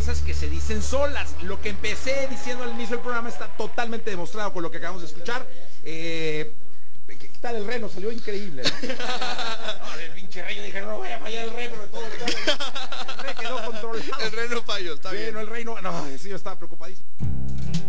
cosas que se dicen solas. Lo que empecé diciendo al inicio del programa está totalmente demostrado con lo que acabamos de escuchar. ¿Qué tal el reno? Salió increíble, ¿no? El pinche rey, dije, no vaya a fallar el rey, pero todo el rey quedó controlado. El rey no falló, está bien. Bueno, el rey no, sí, yo estaba preocupadísimo.